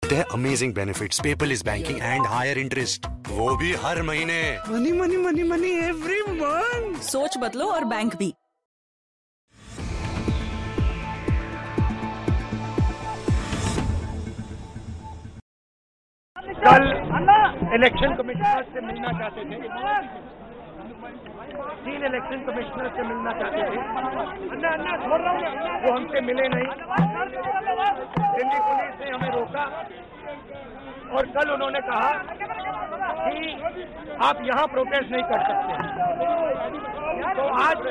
Amazing benefits, paperless banking and higher interest. वो भी हर महीने. Money, money, money, money every month. सोच बदलो और बैंक भी. कल इलेक्शन कमिश्नर से मिलना चाहते थे, 3 इलेक्शन कमिश्नर से मिलना चाहते थे, वो हमसे मिले नहीं. दिल्ली पुलिस ने हमें रोका और कल उन्होंने कहा कि आप यहाँ प्रोटेस्ट नहीं कर सकते. तो आज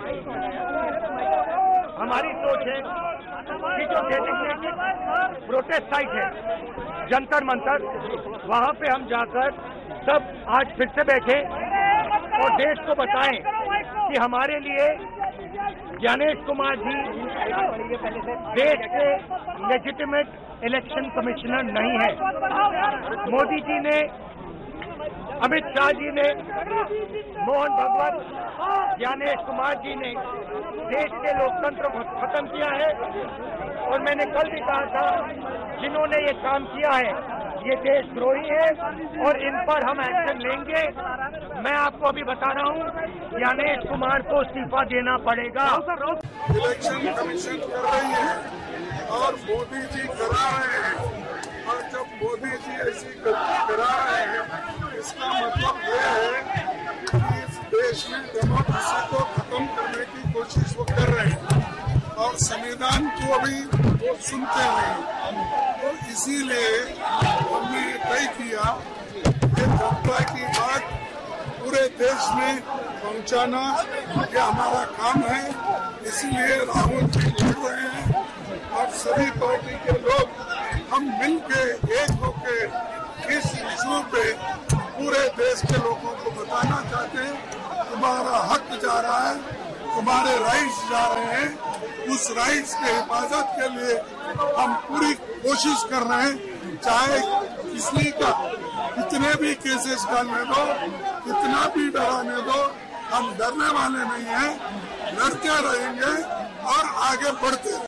हमारी सोच है कि जो डेडिकेटेड प्रोटेस्ट साइट है जंतर मंतर, वहाँ पे हम जाकर सब आज फिर से बैठे और देश को बताएं कि हमारे लिए ज्ञानेश कुमार जी देश के लेजिटिमेट इलेक्शन कमिश्नर नहीं है. मोदी जी ने, अमित शाह जी ने, मोहन भगवत, ज्ञानेश कुमार जी ने देश के लोकतंत्र को खत्म किया है. और मैंने कल भी कहा था, जिन्होंने ये काम किया है ये देशद्रोही है और इन पर हम एक्शन लेंगे. मैं आपको अभी बता रहा हूँ, ज्ञानेश कुमार को इस्तीफा देना पड़ेगा. इलेक्शन कमीशन कर रही है और मोदी जी करा रहे हैं. और जब मोदी जी ऐसी गलती करा रहे हैं, इसका मतलब ये है कि इस देश में डेमोक्रेसी को खत्म करने की कोशिश वो कर रहे हैं और संविधान को अभी वो सुनते नहीं. तो इसीलिए हमने ये तय किया कि जनता की बात पूरे देश में पहुंचाना ये हमारा काम है. इसीलिए राहुल जी लड़ रहे हैं और सभी पार्टी के लोग हम मिलके एक होकर इस इशू पे पूरे देश के लोगों को बताना चाहते हैं तुम्हारा हक जा रहा है, तुम्हारे राइट्स जा रहे हैं. उस राइट्स के हिफाजत के लिए हम पूरी कोशिश कर रहे हैं. चाहे किसी का कितने भी केसेस डालने दो, कितना भी डराने दो, हम डरने वाले नहीं हैं. लड़ते रहेंगे और आगे बढ़ते रहेंगे.